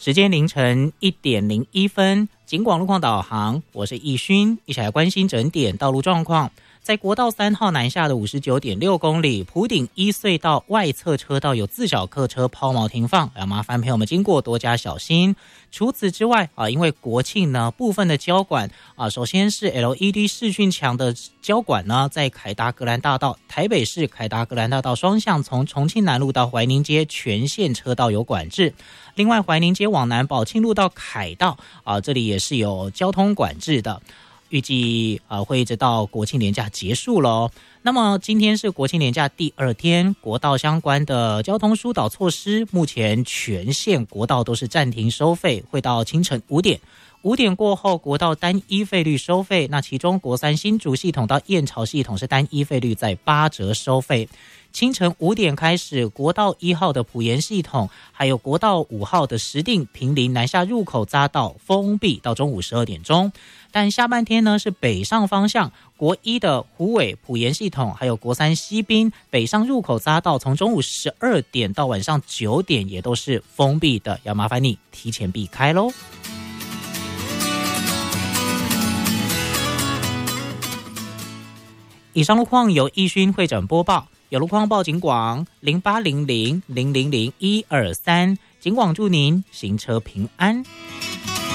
时间凌晨1:01，警广路况导航，我是易勋，一起来关心整点道路状况。在国道3号南下的59.6公里，埔顶一隧道外侧车道有自小客车抛锚停放，要麻烦朋友们经过多加小心。除此之外因为国庆呢，部分的交管首先是 LED 视讯墙的交管呢，在凯达格兰大道、台北市凯达格兰大道双向从重庆南路到怀宁街全线车道有管制。另外，怀宁街往南宝庆路到凯道这里也是有交通管制的。预计会一直到国庆连假结束了。那么今天是国庆连假第2天，国道相关的交通疏导措施，目前全线国道都是暂停收费，会到清晨5点。5点过后，国道单一费率收费，那其中国3新竹系统到燕巢系统是单一费率在8折收费。清晨5点开始，国道1号的埔盐系统，还有国道5号的石碇、坪林南下入口匝道封闭到中午12点钟。但下半天呢，是北上方向，国1的虎尾、埔盐系统，还有国3西滨北上入口匝道，从中午12点到晚上9点也都是封闭的，要麻烦你提前避开咯。以上路况由易勋会诊播报，有路况报警广0800000123，警广祝您行车平安。